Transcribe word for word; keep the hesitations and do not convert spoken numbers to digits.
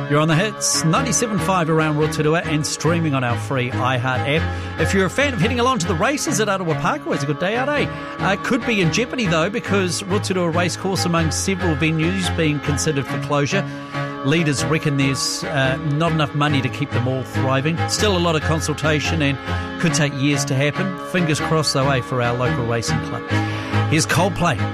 You're on the hits, ninety-seven point five around Rotorua and streaming on our free iHeart app. If you're a fan of heading along to the races at Ottawa Park, always a good day out, eh? Uh, could be in jeopardy, though, because Rotorua Racecourse, among several venues being considered for closure. Leaders reckon there's uh, not enough money to keep them all thriving. Still a lot of consultation and could take years to happen. Fingers crossed, though, eh, for our local racing club. Here's Coldplay.